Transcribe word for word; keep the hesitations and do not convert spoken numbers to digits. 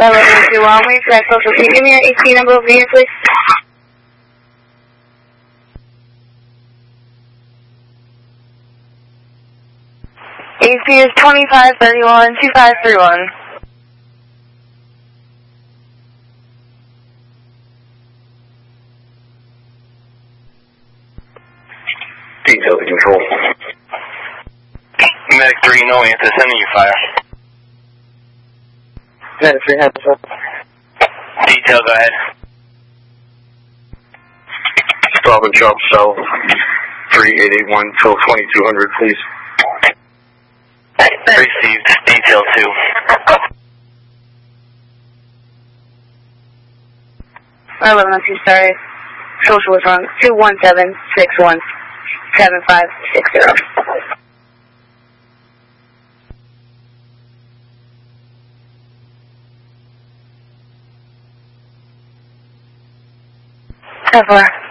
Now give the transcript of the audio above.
eleven two Walmart, that social T. Give me an H P number over here, please. H P is twenty-five thirty-one, two five three one. Detail to control. Medic three, no answer, sending you fire. Medic three, have this up. Detail, go ahead. Stop and jump cell three eight eight one till twenty-two hundred, please. Received, detail two. eleven two, sorry. Social was wrong. two one seven six one seven five six zero. Ten four.